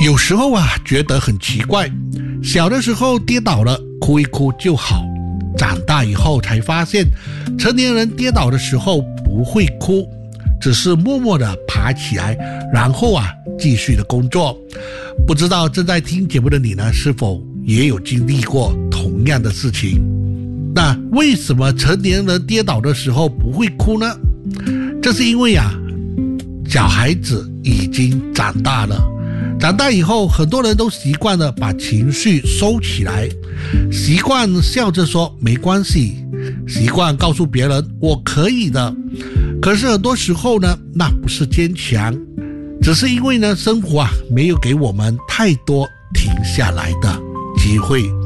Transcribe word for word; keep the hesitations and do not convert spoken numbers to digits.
有时候啊，觉得很奇怪，小的时候跌倒了，哭一哭就好。长大以后才发现，成年人跌倒的时候不会哭，只是默默的爬起来，然后啊，继续的工作。不知道正在听节目的你呢，是否也有经历过同样的事情？那为什么成年人跌倒的时候不会哭呢？这是因为啊，小孩子已经长大了。长大以后，很多人都习惯了把情绪收起来，习惯笑着说没关系，习惯告诉别人我可以的。可是很多时候呢，那不是坚强，只是因为呢，生活啊没有给我们太多停下来的机会。